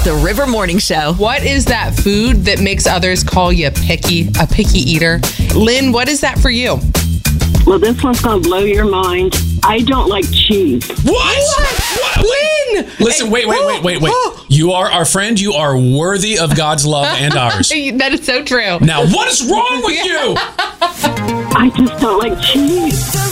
The River Morning Show. What is that food that makes others call you a picky eater? Lynn, what is that for you? Well, this one's going to blow your mind. I don't like cheese. What? Lynn! Listen, wait. You are our friend. You are worthy of God's love and ours. That is so true. Now, what is wrong with you? I just don't like cheese.